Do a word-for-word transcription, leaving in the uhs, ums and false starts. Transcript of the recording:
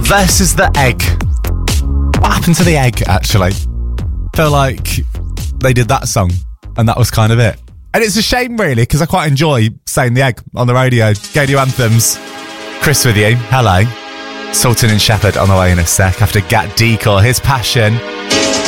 versus The Egg. What happened to The Egg, actually? Feel like they did that song and that was kind of it. And it's a shame, really, because I quite enjoy saying The Egg on the radio. Gadio Anthems. Chris with you. Hello. Sultan and Shepherd on the way in a sec after Gat Decor. His Passion.